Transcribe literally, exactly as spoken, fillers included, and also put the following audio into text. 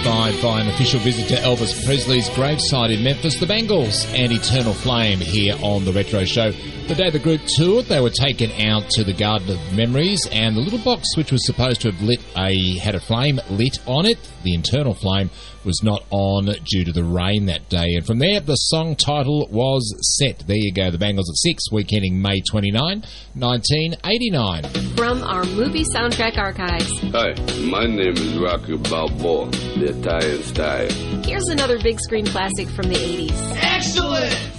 inspired by an official visit to Elvis Presley's gravesite in Memphis, the Bangles and Eternal Flame here on The Retro Show. The day the group toured, they were taken out to the Garden of Memories, and the little box which was supposed to have lit a had a flame lit on it, the internal flame, was not on due to the rain that day. And from there, the song title was set. There you go, the Bangles at six, weekending May twenty-ninth, nineteen eighty-nine. From our movie soundtrack archives. Hi, my name is Rocky Balboa, the Italian style. Here's another big screen classic from the eighties. Excellent!